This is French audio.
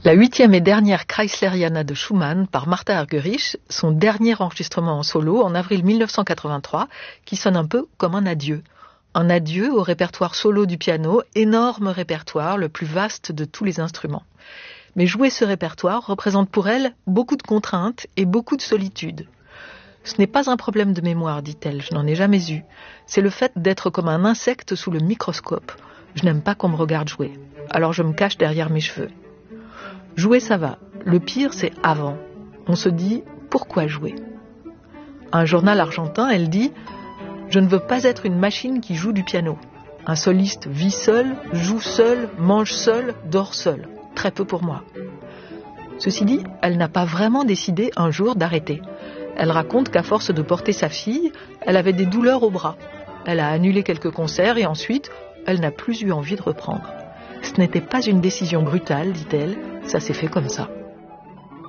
La 8e et dernière Kreisleriana de Schumann par Martha Argerich, son dernier enregistrement en solo en avril 1983, qui sonne un peu comme un adieu. Un adieu au répertoire solo du piano, énorme répertoire, le plus vaste de tous les instruments. Mais jouer ce répertoire représente pour elle beaucoup de contraintes et beaucoup de solitude. Ce n'est pas un problème de mémoire, dit-elle, je n'en ai jamais eu. C'est le fait d'être comme un insecte sous le microscope. Je n'aime pas qu'on me regarde jouer. Alors je me cache derrière mes cheveux. Jouer, ça va. Le pire, c'est avant. On se dit, pourquoi jouer ? À un journal argentin, elle dit « Je ne veux pas être une machine qui joue du piano. Un soliste vit seul, joue seul, mange seul, dort seul. Très peu pour moi. » Ceci dit, elle n'a pas vraiment décidé un jour d'arrêter. Elle raconte qu'à force de porter sa fille, elle avait des douleurs au bras. Elle a annulé quelques concerts et ensuite, elle n'a plus eu envie de reprendre. Ce n'était pas une décision brutale, dit-elle, ça s'est fait comme ça.